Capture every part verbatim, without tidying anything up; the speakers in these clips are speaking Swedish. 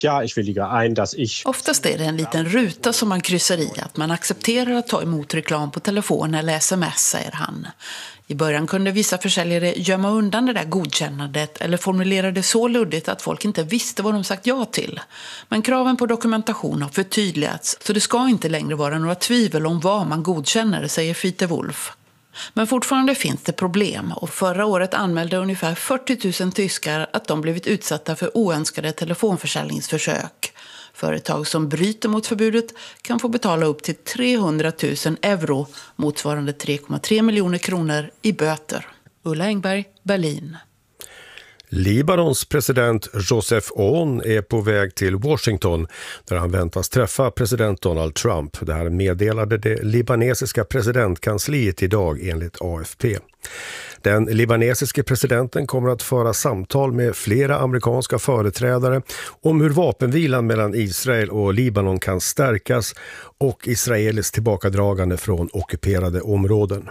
Ja, ich williger ein, dass ich... Oftast är det en liten ruta som man kryssar i, att man accepterar att ta emot reklam på telefon eller sms, säger han. I början kunde vissa försäljare gömma undan det där godkännandet eller formulera det så luddigt att folk inte visste vad de sagt ja till. Men kraven på dokumentation har förtydligats, så det ska inte längre vara några tvivel om vad man godkänner, säger Fiete Wolf. Men fortfarande finns det problem, och förra året anmälde ungefär fyrtio tusen tyskar att de blivit utsatta för oönskade telefonförsäljningsförsök. Företag som bryter mot förbudet kan få betala upp till trehundratusen euro, motsvarande tre komma tre miljoner kronor, i böter. Ulla Engberg, Berlin. Libanons president Joseph Aoun är på väg till Washington där han väntas träffa president Donald Trump. Det här meddelade det libanesiska presidentkansliet idag enligt A F P. Den libanesiske presidenten kommer att föra samtal med flera amerikanska företrädare om hur vapenvilan mellan Israel och Libanon kan stärkas och Israels tillbakadragande från ockuperade områden.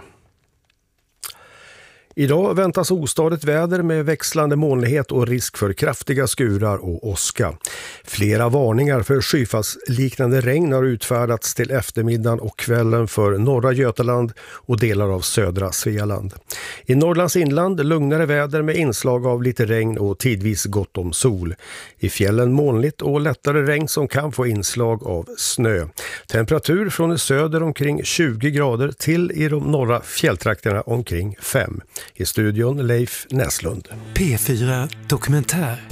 Idag väntas ostadigt väder med växlande molnighet och risk för kraftiga skurar och åska. Flera varningar för skyfallsliknande regn har utfärdats till eftermiddagen och kvällen för norra Götaland och delar av södra Svealand. I Norrlands inland lugnare väder med inslag av lite regn och tidvis gott om sol. I fjällen molnigt och lättare regn som kan få inslag av snö. Temperatur från söder omkring tjugo grader till i de norra fjälltrakterna omkring fem. I studion Leif Näslund. P fyra Dokumentär.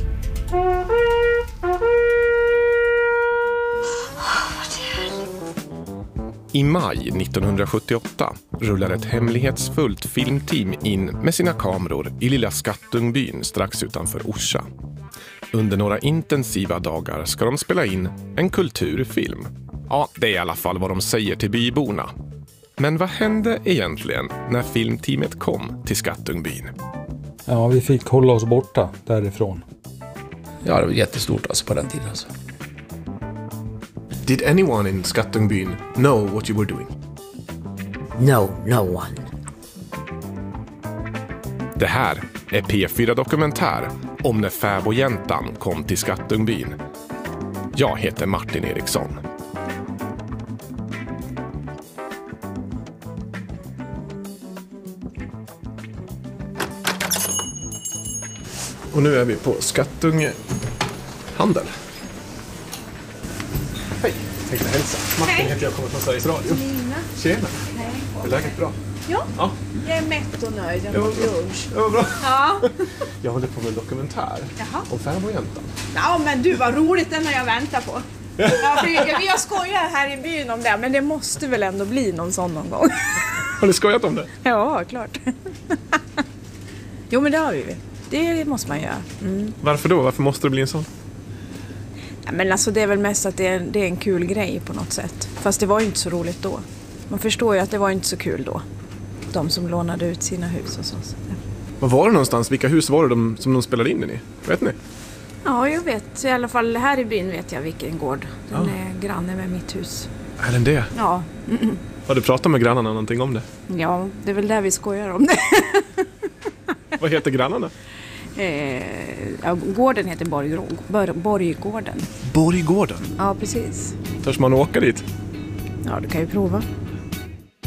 I maj nittonhundrasjuttioåtta rullar ett hemlighetsfullt filmteam in med sina kameror i lilla Skattungbyn strax utanför Orsa. Under några intensiva dagar ska de spela in en kulturfilm. Ja, det är i alla fall vad de säger till byborna. Men vad hände egentligen när filmteamet kom till Skattungbyn? Ja, vi fick hålla oss borta därifrån. Ja, det var jättestort alltså på den tiden. Alltså. Did anyone in Skattungbyn know what you were doing? No, no one. Det här är P fyra Dokumentär om när fäbodjäntan kom till Skattungbyn. Jag heter Martin Eriksson. Och nu är vi på Skattunge handel. Hej, jag tänkte hälsa. Martin heter jag, kommer från Sveriges Radio. Lina. Tjena. Hej. Är läget bra? Ja. ja, jag är mätt och nöjd. Jag har fått lunch. Ja, bra. Ja. Jag håller på med en dokumentär. Jaha. Om fäbodjäntan. Ja, men du, vad roligt, den har jag väntat på. Ja, för vi har skojat här i byn om det, men det måste väl ändå bli någon sån någon gång. Har ni skojat om det? Ja, klart. Jo, men det har vi. Det måste man göra. Mm. Varför då? Varför måste det bli en sån? Ja, men alltså det är väl mest att det är, det är en kul grej på något sätt. Fast det var ju inte så roligt då. Man förstår ju att det var inte så kul då. De som lånade ut sina hus och så. Var var det någonstans? Vilka hus var det de, som de spelade in i? Vet ni? Ja, jag vet. I alla fall här i byn vet jag vilken gård. Den ja. är granne med mitt hus. Är den det? Ja. Mm-mm. Har du pratat med grannarna någonting om det? Ja, det är väl där vi skojar om det. Vad heter grannarna? Eh, ja, gården heter Borg, Bor, Borggården. Borggården? Ja, precis. Törs man åka dit? Ja, du kan ju prova.